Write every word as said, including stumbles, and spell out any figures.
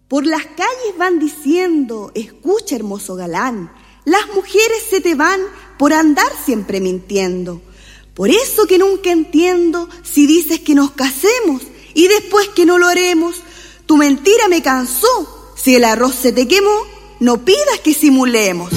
Por las calles van diciendo, escucha hermoso galán, las mujeres se te van por andar siempre mintiendo. Por eso que nunca entiendo si dices que nos casemos y después que no lo haremos. Tu mentira me cansó, si el arroz se te quemó, no pidas que simulemos.